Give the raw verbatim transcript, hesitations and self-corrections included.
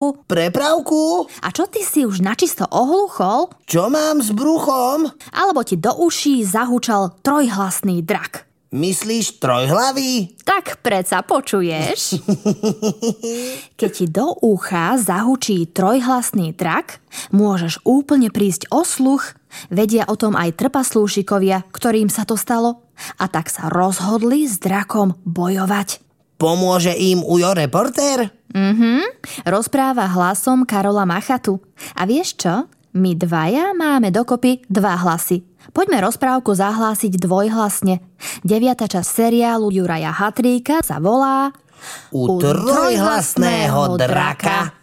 prepravku? Prepravku? A čo ty si už načisto ohluchol? Čo mám s bruchom? Alebo ti do uší zahučal trojhlasný drak? Myslíš trojhlavý? Tak preca počuješ. Keď ti do ucha zahučí trojhlasný drak, môžeš úplne prísť o sluch. Vedia o tom aj trpaslúšikovia, ktorým sa to stalo. A tak sa rozhodli s drakom bojovať. Pomôže im Ujo reportér? Mhm, rozpráva hlasom Karola Machatu. A vieš čo? My dvaja máme dokopy dva hlasy. Poďme rozprávku zahlásiť dvojhlasne. Deviata časť seriálu Juraja Hatríka sa volá U trojhlasného draka.